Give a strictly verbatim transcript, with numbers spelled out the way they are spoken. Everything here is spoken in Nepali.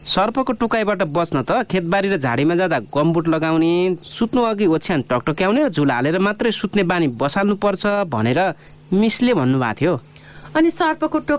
सर्पको टोकाइबाट बच्न त खेतबारी र झाडीमा जाँदा गमबुट लगाउने, सुत्नु अघि ओछ्यान टकटक्याउने, झुला हालेर मात्रै सुत्ने बानी बसाल्नु पर्छ भनेर मिसले भन्नुभएको थियो। अनि सर्पको